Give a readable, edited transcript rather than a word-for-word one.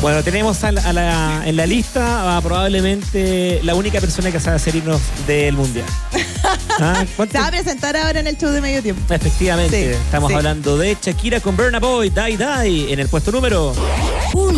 Bueno, tenemos en la lista probablemente la única persona que sabe hacer himnos del Mundial. Se va a presentar ahora en el show de medio tiempo. Efectivamente, Sí, estamos sí. hablando de Shakira con Burna Boy, Die Die, en el puesto número 1.